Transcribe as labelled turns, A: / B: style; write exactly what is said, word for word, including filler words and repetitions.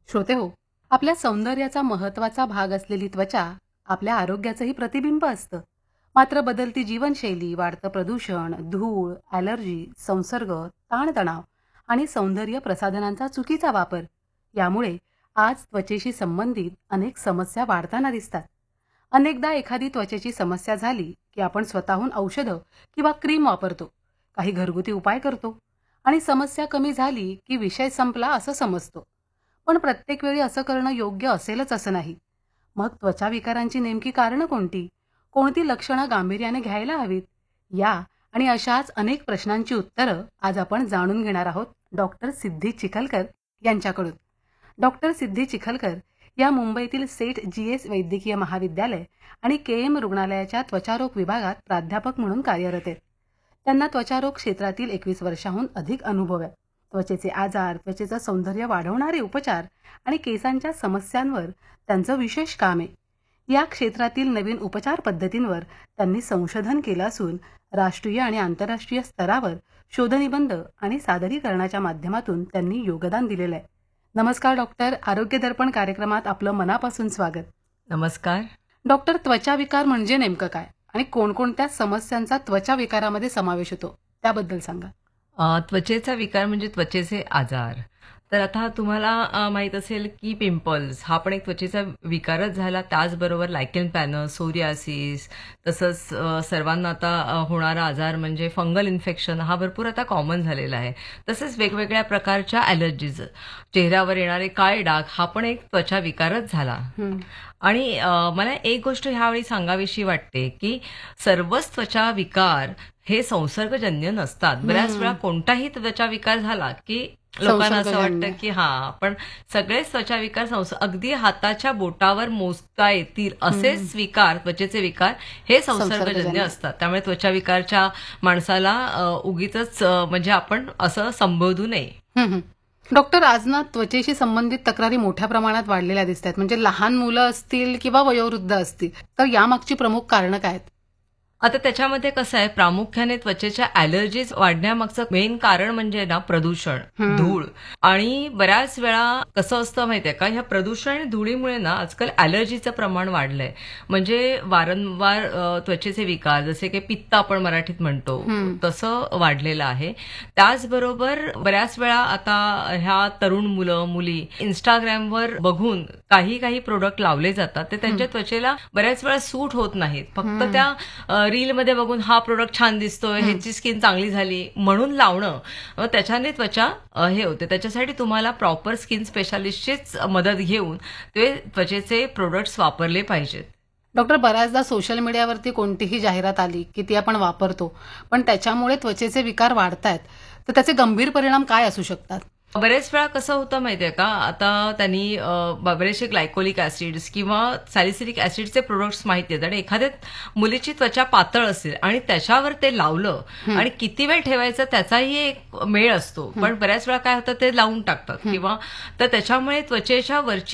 A: श्रोते हो, आपल्या सौंदर्याचा महत्वाचा भाग असलेली त्वचा आपल्या आरोग्याचंही प्रतिबिंब असतं. मात्र बदलती जीवनशैली, वाढतं प्रदूषण, धूळ, ॲलर्जी, संसर्ग, ताणतणाव आणि सौंदर्य प्रसाधनांचा चुकीचा वापर यामुळे आज त्वचेशी संबंधित अनेक समस्या वाढताना दिसतात. अनेकदा एखादी त्वचेची समस्या झाली की आपण स्वतःहून औषधं किंवा क्रीम वापरतो, काही घरगुती उपाय करतो आणि समस्या कमी झाली की विषय संपला असं समजतो. पण प्रत्येक वेळी असं करणं योग्य असेलच असं नाही. मग त्वचा विकारांची नेमकी कारणं कोणती? कोणती लक्षणं गांभीर्याने घ्यायला हवीत? या आणि अशाच अनेक प्रश्नांची उत्तरं आज आपण जाणून घेणार आहोत डॉक्टर सिद्धी चिखलकर यांच्याकडून. डॉक्टर सिद्धी चिखलकर या मुंबईतील सेठ जी एस वैद्यकीय महाविद्यालय आणि के एम रुग्णालयाच्या त्वचारोग विभागात प्राध्यापक म्हणून कार्यरत आहेत. त्यांना त्वचारोग क्षेत्रातील एकवीस वर्षांहून अधिक अनुभव आहे. त्वचेचे आजार, त्वचेचं सौंदर्य वाढवणारे उपचार आणि केसांच्या समस्यांवर त्यांचं विशेष काम आहे. या क्षेत्रातील नवीन उपचार पद्धतींवर त्यांनी संशोधन केलं असून राष्ट्रीय आणि आंतरराष्ट्रीय स्तरावर शोधनिबंध आणि सादरीकरणाच्या माध्यमातून त्यांनी योगदान दिलेलं आहे. नमस्कार डॉक्टर, आरोग्य दर्पण कार्यक्रमात आपलं मनापासून स्वागत.
B: नमस्कार.
A: डॉक्टर, त्वचा विकार म्हणजे नेमकं काय आणि कोणकोणत्या समस्यांचा त्वचा विकारामध्ये समावेश होतो त्याबद्दल सांगा.
B: अ, त्वचेचा विकार म्हणजे त्वचेचे आजार. तर आता तुम्हाला अ, माहित असेल की पिंपल्स हा पण एक त्वचेचा विकारच झाला. त्याचबरोबर लायकेन प्लॅनस, सोरियासिस, तसंच अ, सर्वांना आता अ, होणारा आजार म्हणजे फंगल इन्फेक्शन हा भरपूर आता कॉमन झालेला आहे. तसेच वेगवेगळ्या प्रकारच्या ॲलर्जीज, चेहऱ्यावर येणारे काळे डाग हा पण एक त्वचा विकारच झाला.
A: हं.
B: आणि अ, मला एक गोष्ट ह्यावेळी सांगावीशी वाटते की सर्वच त्वचा विकार हे संसर्गजन्य नसतात. बऱ्याच वेळा कोणताही त्वचा विकार झाला की लोकांना असं
A: संसर्गजन्य.
B: वाटतं की हा पण सगळेच त्वचा विकार संस अगदी हाताच्या बोटावर मोजता येतील असेच विकार, त्वचेचे विकार हे संसर्गजन्य
A: संसर्गजन्य.
B: असतात. त्यामुळे त्वचा विकारच्या माणसाला अ, उगीचच अ, म्हणजे आपण असं संबोधू नये.
A: हं, हं. डॉक्टर, आज ना त्वचेशी संबंधित तक्रारी मोठ्या प्रमाणात वाढलेल्या दिसत आहेत. म्हणजे लहान मुलं असतील किंवा वयोवृद्ध असतील, तर यामागची प्रमुख कारणं काय आहेत?
B: आता त्याच्यामध्ये कसं आहे, प्रामुख्याने त्वचेच्या ॲलर्जीज वाढण्यामागचं मेन कारण म्हणजे ना प्रदूषण,
A: हं.
B: धूळ. आणि बऱ्याच वेळा कसं असतं माहितीये का, ह्या प्रदूषण आणि धुळीमुळे ना आजकाल ॲलर्जीचं प्रमाण वाढलंय. म्हणजे वारंवार अ, त्वचेचे विकार जसे की पित्त आपण मराठीत म्हणतो
A: हं.
B: तसं वाढलेलं आहे. त्याचबरोबर बऱ्याच वेळा आता ह्या तरुण मुलं मुली इंस्टाग्रामवर बघून काही काही प्रोडक्ट लावले जातात, ते त्यांच्या त्वचेला बऱ्याच वेळा सूट होत नाहीत. फक्त त्या रील मध्ये बघून हा प्रोडक्ट छान दिसतोय, ह्याची स्किन चांगली झाली म्हणून लावणं, अ, त्याच्याने त्वचा अ, हे होते. त्याच्यासाठी तुम्हाला प्रॉपर स्किन स्पेशालिस्टचीच मदत घेऊन ते त्वचेचे प्रोडक्ट्स वापरले पाहिजेत.
A: डॉक्टर, बऱ्याचदा सोशल मीडियावरती कोणतीही जाहिरात आली की ती आपण वापरतो, पण त्याच्यामुळे त्वचेचे विकार वाढतायत, तर त्याचे गंभीर परिणाम काय असू शकतात?
B: बरेच वेळा कसं होतं माहितीये का, आता त्यांनी अ, बरेचसे ग्लायकोलिक ऍसिड्स किंवा सॅलिसिलिक ऍसिडचे प्रोडक्ट्स माहिती आहेत आणि एखाद्या मुलीची त्वचा पातळ असेल आणि त्याच्यावर ते लावलं आणि किती वेळ ठेवायचं त्याचाही एक मेळ असतो. पण बऱ्याच वेळा काय होतं, ते लावून टाकतात किंवा तर त्याच्यामुळे त्वचेच्या वरची